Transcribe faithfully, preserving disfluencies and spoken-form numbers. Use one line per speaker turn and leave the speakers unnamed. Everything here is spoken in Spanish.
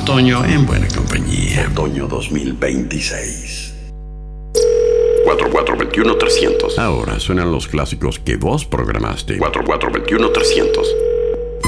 otoño en buena compañía.
Otoño dos mil veintiséis. cuatro cuatro dos uno trescientos.
Ahora suenan los clásicos que vos programaste.
cuatro cuatro dos uno trescientos.